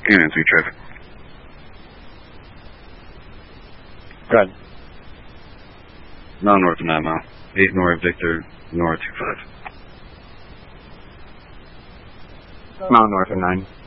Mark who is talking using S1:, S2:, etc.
S1: Union 3 traffic.
S2: Good.
S1: Now north of 9 mile. 8 north Victor, north 25.
S2: Mount north of 9.